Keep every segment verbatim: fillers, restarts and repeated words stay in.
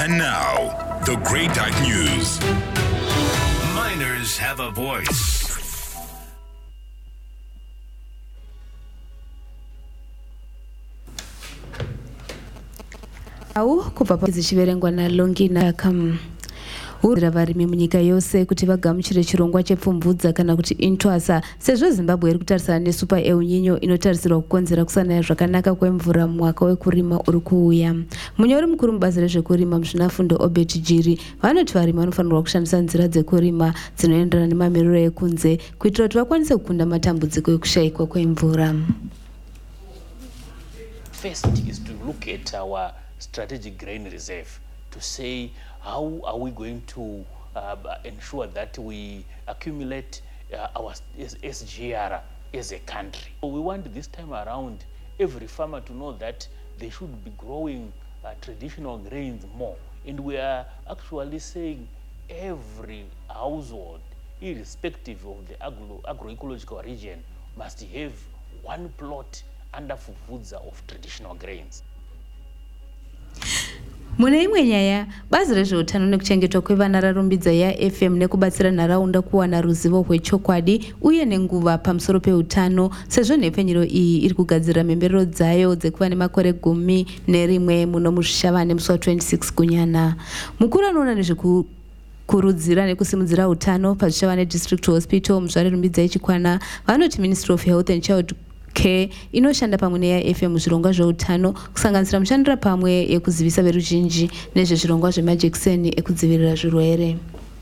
And now, the Great Dyke News. Miners have a voice. Au kupapa zichiverengwa na Longina kam urira varimi munyika yose kuti vagamuchire chirongwa chepfumvudza kana kuti intwasa sezvo Zimbabwe iri kutarisana nesuper El Nino inotarisirwa kukonzera kusanaya zvakanaka kwemvura mwaka wekurima uri kuuya. Munyori mukuru mubazi rezvekurima muzvinafundo Obert Jiri vanoti varimi vanofanirwa kushandisa nzira dzekurima dzinoenderana nemamiriro ekunze kuitira kuti vakwanise kukunda matambudziko ekushayikwa kwemvura. First is to look at our strategic grain reserve to say how are we going to uh, ensure that we accumulate uh, our S G R as a country. So we want this time around every farmer to know that they should be growing uh, traditional grains more, and we are actually saying every household, irrespective of the agro agroecological region, must have one plot under Fufudza of traditional grains. Mune imwe nyaya, bazi rezveutano nekuchengetwa kwevana rarumbidza ya F M nekubatsira nharaunda kuwana ruzivo rwechokwadi uye nenguva pamusoro peutano sezvo nhepfenyuro iyi iri kugadzira mhemberero dzayo dzekuva nemakore gumi nerimwe muno muzvishavane musi wa twenty-six Gunyana. Mukuru anoona nezvekukurudzira nekusimudzira utano pazvishavane district hospital muzvare Rumbidzai Chikwana vanoti Ministry of Health and Child Care inoshanda pamwe neya F M zvirongwa zveutano kusanganisira mushandira pamwe yekuzivisa veruzhinji nezvezvirongwa zvemajekiseni ekudzivirira zvirwere.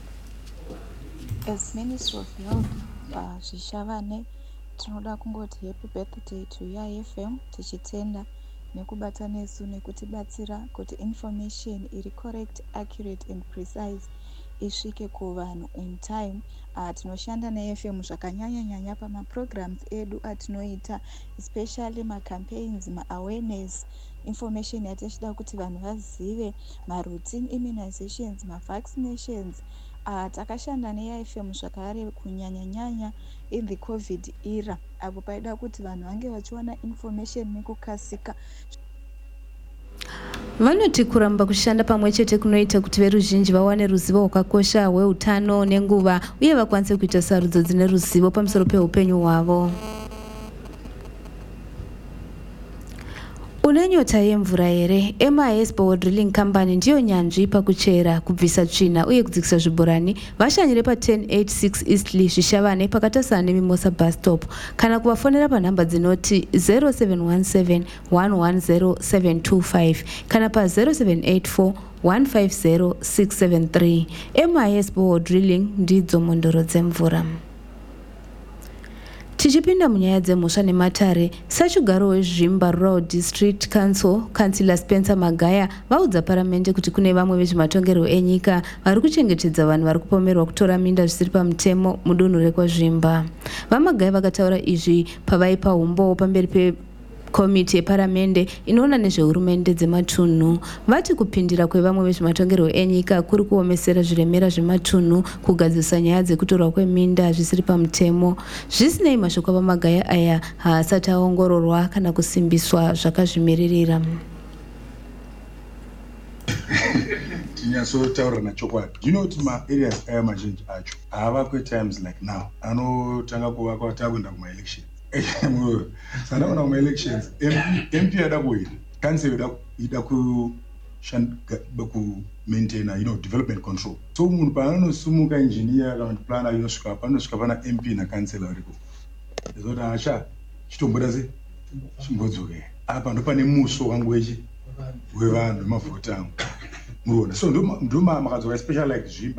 As Ministry of Health pazvishavane tinoda kungoti happy birthday to ya F M tichitenda nekubata nesu nekutibatsira kuti information iri correct, accurate and precise isvike kuvanhu in time. Uh, tinoshanda ne-F M zvakanyanya nyanya pamaprograms edu atinoita, especially ma-campaigns, ma-awareness information yatachida kuti vanhu vazive, ma-routine immunizations, ma-vaccinations. Uh, takashanda ne-F M zvakare kunyanya nyanya in the COVID era apo paida kuti vanhu vange vachiwana information nekukasika. Vanoti kuramba kushanda pamwe chete kunoita kuti veruzhinji vawane ruzivo rwakakosha hweutano nenguva uye vakwanise kuita sarudzo dzine ruzivo pamusoro peupenyu hwavo. Une nyota yemvura here? M I S Bore Drilling Company ndiyo nyanzvi pakuchera, kubvisa tsvina uye kudzikisa zvibhorani. Vashanyire pa ten eighty-six Eastleigh Zvishavane pakatasana neMimosa bus stop. Kana kuvafonera panhamba dzinoti zero seven one seven one one zero seven two five kana pa zero seven eight four one five zero six seven three. M I S Bore Drilling ndidzo mondoro dzemvura. Tichipinda munyaya dzemhosva nematare, sachigaro wezvimba Rural District Council Councillor Spencer Magaya vaudza paramende kuti kune vamwe vezvematongerwo enyika vari kuchengetedza vanhu vari kupomerwa kutora minda zvisiri pamutemo mudunhu rekwazvimba. Vamagaya vakataura izvi pavaipa umbowo pamberi pe komiti yeparamende inoona nezvehurumende dzematunhu. Vati kupindira kwevamwe vezvematongerwo enyika kuri kuomesera zviremera zvematunhu kugadzirisa nyaya dzekutorwa kweminda zvisiri pamutemo. Zvisinei mashoko avamagaya aya haasati aongororwa kana kusimbiswa zvakazvimiririra. Tinyasotaura nachokwadi. Do you know kuti ma-areas aya mazhinji acho havakwe times like now anotanga kuvakwa takuenda kuma-election. Sana wana kuma elections M P yada kuwina council yada ku ku maintain, you know, development control. So munhu paanosumuka engineer kana planner inosvika panosvika pana M P na council ariko ezoti acha chitomboda sei chimbodzoke apa ndo pane muso wangu wechi wevanhu mavhota angu muona. So ndo ndo makadzoka especially like zvimba